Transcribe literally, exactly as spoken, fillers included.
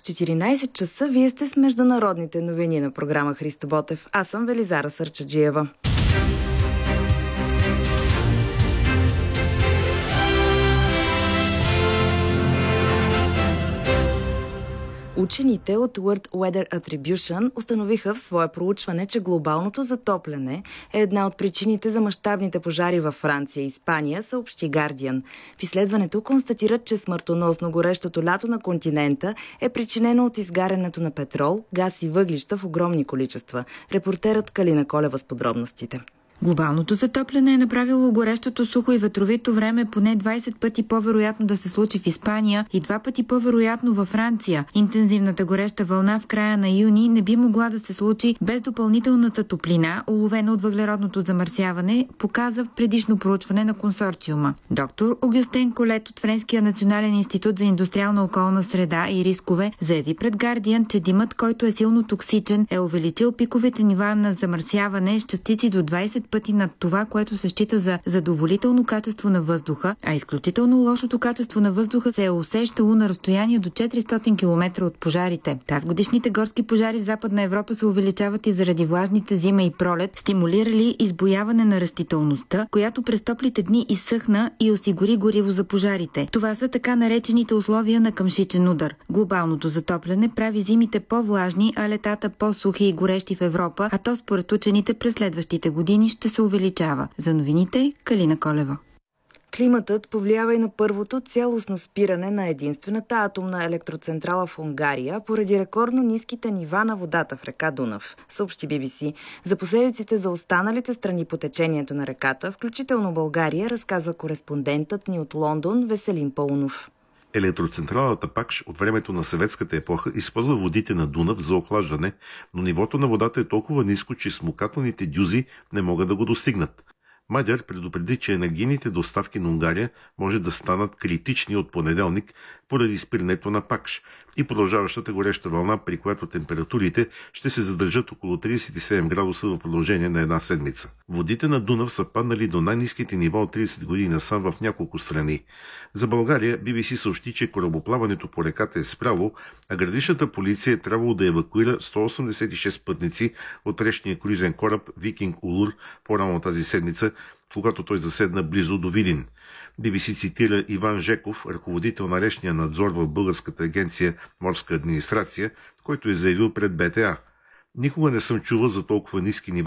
четиринайсет часа вие сте с международните новини на програма Христо Ботев. Аз съм Велизара Сърчаджиева. Учените от World Weather Attribution установиха в свое проучване, че глобалното затопляне е една от причините за мащабните пожари във Франция и Испания, съобщи Guardian. В изследването констатират, че смъртоносно горещото лято на континента е причинено от изгарянето на петрол, газ и въглища в огромни количества. Репортерът Калина Колева с подробностите. Глобалното затопляне е направило горещото, сухо и ветровито време поне двайсет пъти по-вероятно да се случи в Испания и два пъти по-вероятно във Франция. Интензивната гореща вълна в края на юни не би могла да се случи без допълнителната топлина, уловена от въглеродното замърсяване, показа в предишно проучване на консорциума. Доктор Огюстен Колет от Френския национален институт за индустриална околна среда и рискове заяви пред Guardian, че димът, който е силно токсичен, е увеличил пиковите нива на замърсяване с частици до двайсет пъти над това, което се счита за задоволително качество на въздуха, а изключително лошото качество на въздуха се е усещало на разстояние до четиристотин километра от пожарите. Тазгодишните горски пожари в Западна Европа се увеличават и заради влажните зима и пролет, стимулирали избояване на растителността, която през топлите дни изсъхна и осигури гориво за пожарите. Това са така наречените условия на къмшичен удар. Глобалното затопляне прави зимите по-влажни, а летата по-сухи и горещи в Европа, а то според учените през следващите години ще се увеличава. За новините Калина Колева. Климатът повлиява и на първото цялостно спиране на единствената атомна електроцентрала в Унгария поради рекордно ниските нива на водата в река Дунав, съобщи Би Би Си. За последиците за останалите страни по течението на реката, включително България, разказва кореспондентът ни от Лондон Веселин Паунов. Електроцентралата Пакш от времето на съветската епоха използва водите на Дунав за охлаждане, но нивото на водата е толкова ниско, че смукателните дюзи не могат да го достигнат. Мадяр предупреди, че енергийните доставки на Унгария може да станат критични от понеделник поради спирането на Пакш и продължаващата гореща вълна, при която температурите ще се задържат около трийсет и седем градуса в продължение на една седмица. Водите на Дунав са паднали до най-ниските нива от трийсет години насам в няколко страни. За България Би Би Си съобщи, че корабоплаването по реката е спряло, а граничната полиция е трябвало да евакуира сто осемдесет и шест пътници от речния круизен кораб Викинг Улур по-рано тази седмица, когато той заседна близо до Видин. Би Би Си цитира Иван Жеков, ръководител на речния надзор в Българската агенция Морска администрация, който е заявил пред Б Т А: "Никога не съм чувал за толкова ниски нива